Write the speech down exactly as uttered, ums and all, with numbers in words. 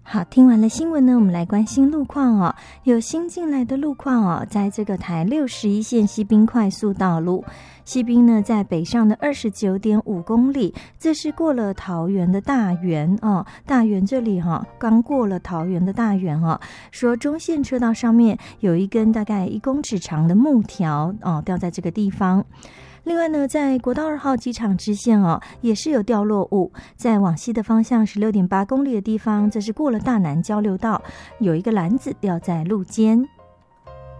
好，听完了新闻呢，我们来关心路况哦。有新进来的路况哦，在这个台六十一线西滨快速道路，西滨呢在北上的二十九点五公里，这是过了桃园的大园哦，大园这里哈、哦，刚过了桃园的大园哦，说中线车道上面有一根大概一公尺长的木条哦，掉在这个地方。另外呢，在国道二号机场支线哦，也是有掉落物，在往西的方向十六点八公里的地方，这是过了大南交流道，有一个篮子掉在路肩。